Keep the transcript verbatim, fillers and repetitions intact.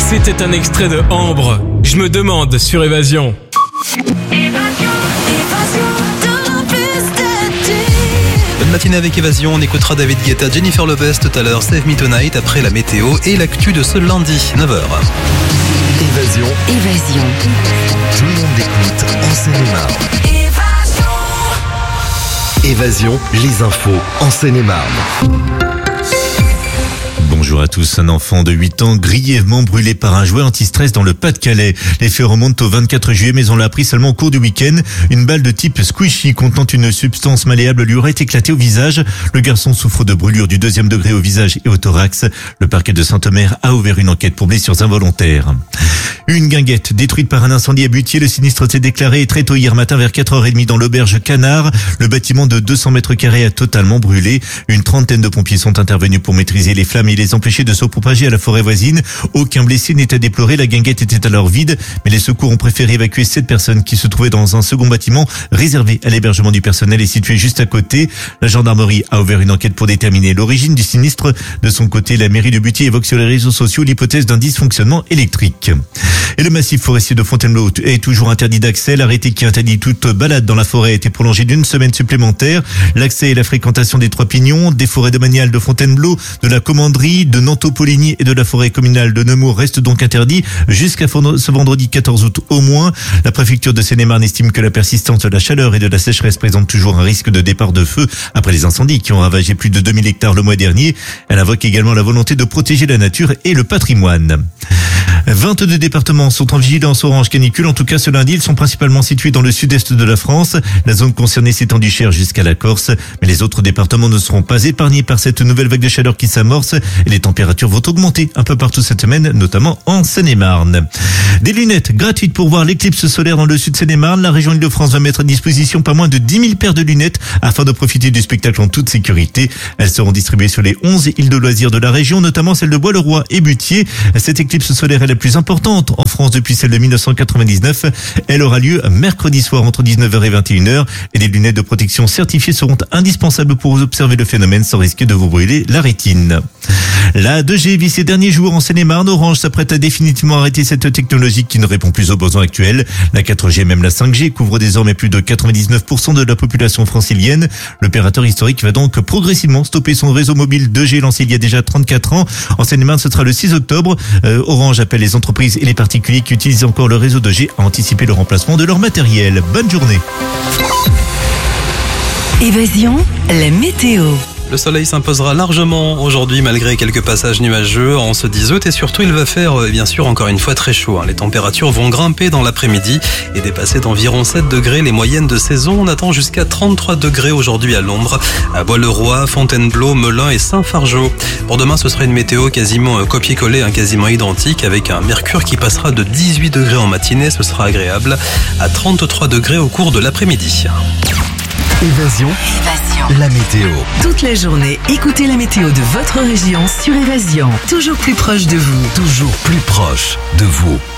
C'était un extrait de Ambre. Je me demande sur Évasion. Bonne matinée avec Évasion, on écoutera David Guetta, Jennifer Lopez tout à l'heure, Save Me Tonight après la météo et l'actu de ce lundi, neuf heures. Évasion. Évasion. Tout le monde l'écoute en Seine-et-Marne. Évasion, les infos en Seine-et-Marne. Bonjour à tous. Un enfant de huit ans grièvement brûlé par un jouet anti-stress dans le Pas-de-Calais. Les faits remontent au vingt-quatre juillet, mais on l'a appris seulement au cours du week-end. Une balle de type squishy contenant une substance malléable lui aurait éclaté au visage. Le garçon souffre de brûlures du deuxième degré au visage et au thorax. Le parquet de Saint-Omer a ouvert une enquête pour blessures involontaires. Une guinguette détruite par un incendie à Butier. Le sinistre s'est déclaré très tôt hier matin vers quatre heures trente dans l'auberge Canard. Le bâtiment de deux cents mètres carrés a totalement brûlé. Une trentaine de pompiers sont intervenus pour maîtriser les flammes et les empêcher de se propager à la forêt voisine. Aucun blessé n'est à déplorer. La guinguette était alors vide, mais les secours ont préféré évacuer sept personnes qui se trouvaient dans un second bâtiment réservé à l'hébergement du personnel et situé juste à côté. La gendarmerie a ouvert une enquête pour déterminer l'origine du sinistre. De son côté, la mairie de Butier évoque sur les réseaux sociaux l'hypothèse d'un dysfonctionnement électrique. Et le massif forestier de Fontainebleau est toujours interdit d'accès. L'arrêté qui interdit toute balade dans la forêt a été prolongé d'une semaine supplémentaire. L'accès et la fréquentation des Trois Pignons, des forêts domaniales de Fontainebleau, de la Commanderie, de Nanteau-Poligny et de la forêt communale de Nemours restent donc interdits jusqu'à ce vendredi quatorze août au moins. La préfecture de Seine-et-Marne estime que la persistance de la chaleur et de la sécheresse présente toujours un risque de départ de feu après les incendies qui ont ravagé plus de deux mille hectares le mois dernier. Elle invoque également la volonté de protéger la nature et le patrimoine. vingt-deux départements sont en vigilance orange canicule. En tout cas, ce lundi, ils sont principalement situés dans le sud-est de la France. La zone concernée s'étend du Cher jusqu'à la Corse. Mais les autres départements ne seront pas épargnés par cette nouvelle vague de chaleur qui s'amorce. Et les températures vont augmenter un peu partout cette semaine, notamment en Seine-et-Marne. Des lunettes gratuites pour voir l'éclipse solaire dans le sud de Seine-et-Marne. La région Île-de-France va mettre à disposition pas moins de dix mille paires de lunettes afin de profiter du spectacle en toute sécurité. Elles seront distribuées sur les onze îles de loisirs de la région, notamment celle de Bois-le-Roi et Butier. Cette éclipse solaire est la plus importante en France depuis celle de mille neuf cent quatre-vingt-dix-neuf. Elle aura lieu mercredi soir entre dix-neuf heures et vingt et une heures et des lunettes de protection certifiées seront indispensables pour observer le phénomène sans risquer de vous brûler la rétine. La deux G vit ces derniers jours en Seine-et-Marne. Orange s'apprête à définitivement arrêter cette technologie qui ne répond plus aux besoins actuels. La quatre G, même la cinq G, couvre désormais plus de quatre-vingt-dix-neuf pour cent de la population francilienne. L'opérateur historique va donc progressivement stopper son réseau mobile deux G lancé il y a déjà trente-quatre ans. En Seine-et-Marne, ce sera le six octobre. Euh, Orange appelle les entreprises et les particuliers qui utilisent encore le réseau deux G à anticiper le remplacement de leur matériel. Bonne journée. Évasion, la météo. Le soleil s'imposera largement aujourd'hui malgré quelques passages nuageux en ce dix août et surtout il va faire bien sûr encore une fois très chaud. Les températures vont grimper dans l'après-midi et dépasser d'environ sept degrés les moyennes de saison. On attend jusqu'à trente-trois degrés aujourd'hui à l'ombre, à Bois-le-Roi, Fontainebleau, Melun et Saint-Fargeau. Pour demain ce sera une météo quasiment copier-coller, quasiment identique avec un mercure qui passera de dix-huit degrés en matinée. Ce sera agréable à trente-trois degrés au cours de l'après-midi. Évasion, Évasion, la météo. Toute la journée, écoutez la météo de votre région sur Évasion. Toujours plus proche de vous. Toujours plus proche de vous.